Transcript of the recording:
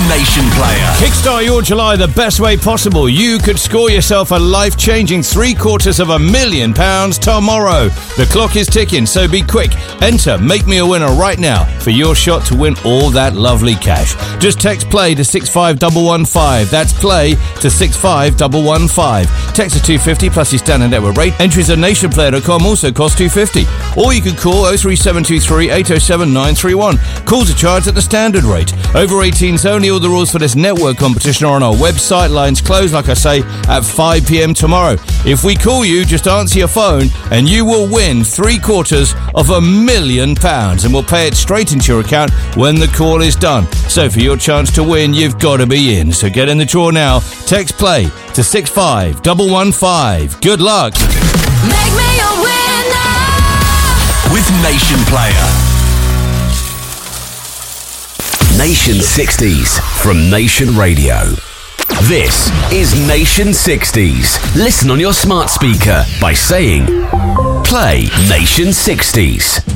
Nation Player. Kickstart your July the best way possible. You could score yourself a life-changing £750,000 tomorrow. The clock is ticking, so be quick. Enter Make Me a Winner right now for your shot to win all that lovely cash. Just text play to 65115. That's play to 65115. Text to 250 plus your standard network rate. Entries at nationplayer.com also cost $2.50. Or you can call 03723 807 931. Calls are charged at the standard rate. Over 18s only. All the rules for this network competition are on our website. Lines close, like I say, at 5 p.m. tomorrow. If we call you, just answer your phone and you will win £750,000 and we'll pay it straight into your account when the call is done. So for your chance to win, you've got to be in. So get in the draw now. Text play to 65115. Good luck. Make me a winner with Nation Player. Nation 60s from Nation Radio. This is Nation 60s. Listen on your smart speaker by saying, play Nation 60s.